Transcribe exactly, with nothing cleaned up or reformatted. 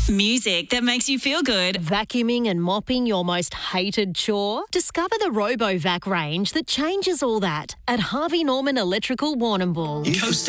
Music that makes you feel good. Vacuuming and mopping your most hated chore? Discover the RoboVac range that changes all that at Harvey Norman Electrical Warrnambool.